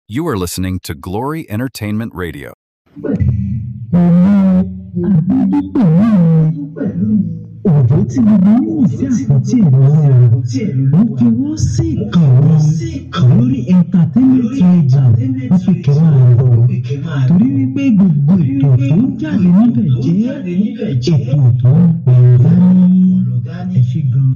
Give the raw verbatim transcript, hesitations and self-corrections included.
You are listening to Glory Entertainment Radio. Òjò tí gbogbo ń wò sí àpótí ìrọ̀lẹ́ wọ́n fi wọ́n sí ìkànnì Glory Entertainment Radio wọ́n fi kẹ́wàá rẹ̀ lọ. Torí wípé gbogbo ètò tó ń jáde níbẹ̀ jẹ́ ètò tó ń pẹ̀lú dání ẹ ṣé gan.